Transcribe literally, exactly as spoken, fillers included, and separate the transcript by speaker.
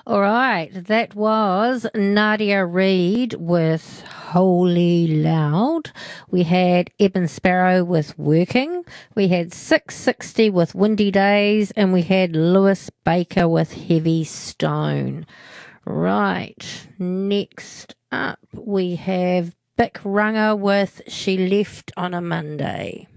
Speaker 1: All right, that was Nadia Reid with Holy Loud. We had Eben Sparrow with Working. We had six sixty with Windy Days, and we had Lewis Baker with Heavy Stone. Right, next up we have Bic Runga with She Left on a Monday.